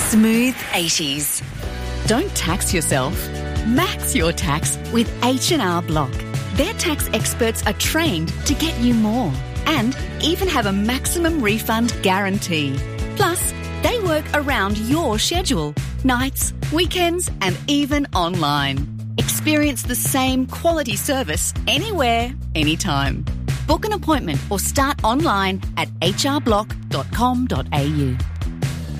Smooth 80s. Don't tax yourself. Max your tax with H&R Block. Their tax experts are trained to get you more and even have a maximum refund guarantee. Plus, they work around your schedule, nights, weekends, and even online. Experience the same quality service anywhere, anytime. Book an appointment or start online at hrblock.com.au.